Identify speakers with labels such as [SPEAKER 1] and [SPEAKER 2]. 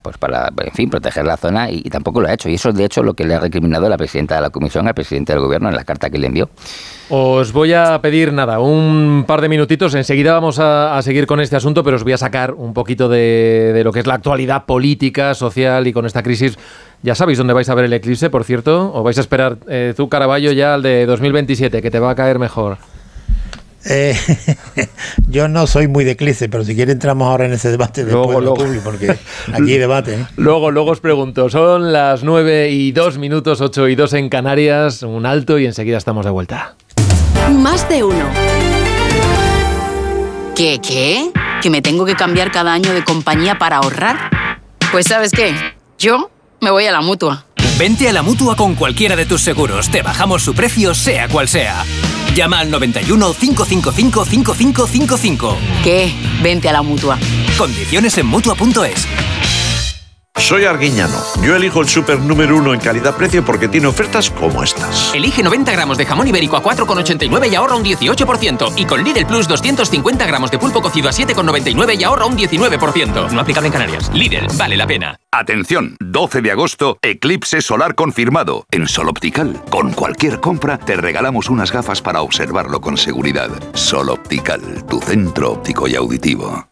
[SPEAKER 1] pues para, en fin, proteger la zona y tampoco lo ha hecho. Y eso es, de hecho, lo que le ha recriminado la presidenta de la Comisión al presidente del Gobierno en la carta que le envió.
[SPEAKER 2] Os voy a pedir, un par de minutitos. Enseguida vamos a seguir con este asunto, pero os voy a sacar un poquito de lo que es la actualidad política, social y con esta crisis. ¿Ya sabéis dónde vais a ver el eclipse, por cierto? ¿O vais a esperar tú, Caraballo, ya al de 2027, que te va a caer mejor?
[SPEAKER 3] Yo no soy muy de eclipse, pero si quiere entramos ahora en ese debate después del público, porque aquí hay debate, ¿eh?
[SPEAKER 2] Luego os pregunto. Son las 9:02, 8:02 en Canarias. Un alto y enseguida estamos de vuelta.
[SPEAKER 4] Más de uno. ¿Qué? ¿Que me tengo que cambiar cada año de compañía para ahorrar? Pues ¿sabes qué? Yo me voy a la Mutua.
[SPEAKER 5] Vente a la Mutua con cualquiera de tus seguros. Te bajamos su precio, sea cual sea. Llama al 91 555 5555.
[SPEAKER 4] ¿Qué? Vente a la Mutua.
[SPEAKER 5] Condiciones en Mutua.es.
[SPEAKER 6] Soy Arguiñano. Yo elijo el súper número 1 en calidad-precio porque tiene ofertas como estas.
[SPEAKER 7] Elige 90 gramos de jamón ibérico a 4,89 y ahorra un 18%. Y con Lidl Plus 250 gramos de pulpo cocido a 7,99 y ahorra un 19%. No aplicable en Canarias. Lidl, vale la pena.
[SPEAKER 8] Atención, 12 de agosto, eclipse solar confirmado. En Sol Optical, con cualquier compra, te regalamos unas gafas para observarlo con seguridad. Sol Optical, tu centro óptico y auditivo.